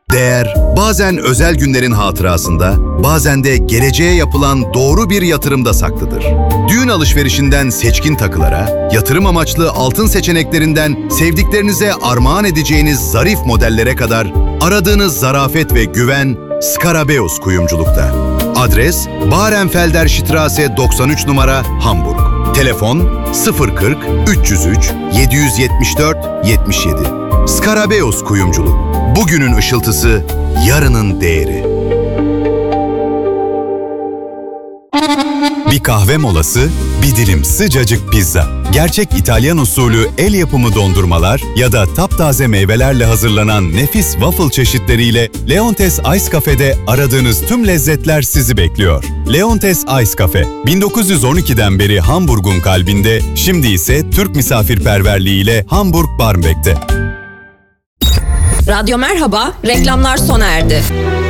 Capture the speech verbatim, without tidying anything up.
Değer, bazen özel günlerin hatırasında, bazen de geleceğe yapılan doğru bir yatırımda saklıdır. Düğün alışverişinden seçkin takılara, yatırım amaçlı altın seçeneklerinden sevdiklerinize armağan edeceğiniz zarif modellere kadar aradığınız zarafet ve güven Scarabeus Kuyumculuk'ta. Adres Bahrenfelder Straße doksan üç numara Hamburg. Telefon sıfır kırk üç yüz üç yedi yüz yetmiş dört yetmiş yedi. Scarabeus Kuyumculuk. Bugünün ışıltısı, yarının değeri. Bir kahve molası, bir dilim sıcacık pizza. Gerçek İtalyan usulü el yapımı dondurmalar ya da taptaze meyvelerle hazırlanan nefis waffle çeşitleriyle Leontes Ice Cafe'de aradığınız tüm lezzetler sizi bekliyor. Leontes Ice Cafe, bin dokuz yüz on ikiden beri Hamburg'un kalbinde, şimdi ise Türk misafirperverliğiyle Hamburg Barmbek'te. Radyo Merhaba, reklamlar sona erdi.